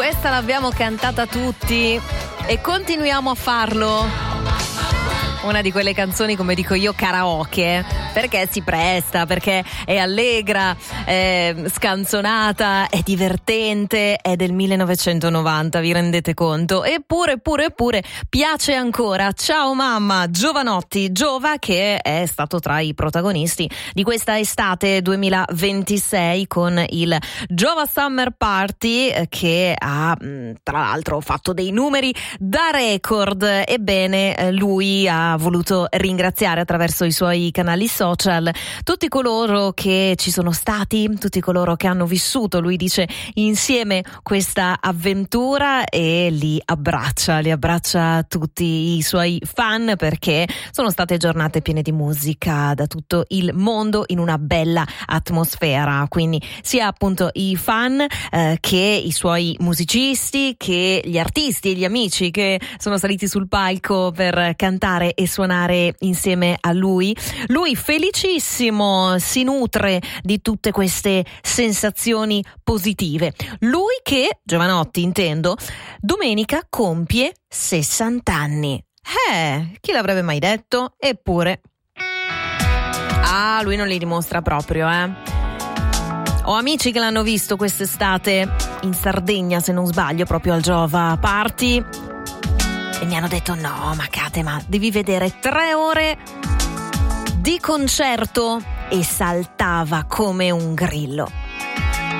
Questa l'abbiamo cantata tutti e continuiamo a farlo. Una di quelle canzoni, come dico io, karaoke, perché si presta, perché è allegra, è scanzonata, è divertente, è del 1990, vi rendete conto? Eppure piace ancora. Ciao mamma, Jovanotti, Giova, che è stato tra i protagonisti di questa estate 2026 con il Giova Summer Party, che ha tra l'altro fatto dei numeri da record. Ebbene, lui ha voluto ringraziare attraverso i suoi canali social tutti coloro che ci sono stati, tutti coloro che hanno vissuto, lui dice, insieme questa avventura, e li abbraccia tutti i suoi fan, perché sono state giornate piene di musica da tutto il mondo in una bella atmosfera, quindi sia appunto i fan che i suoi musicisti, che gli artisti e gli amici che sono saliti sul palco per cantare e suonare insieme a lui. Lui felicissimo, si nutre di tutte queste sensazioni positive. Lui che, Jovanotti intendo, domenica compie 60 anni. Chi l'avrebbe mai detto? Eppure lui non li dimostra proprio, Ho amici che l'hanno visto quest'estate in Sardegna, se non sbaglio, proprio al Giova Party, e mi hanno detto: no, ma devi vedere 3 ore di concerto, e saltava come un grillo.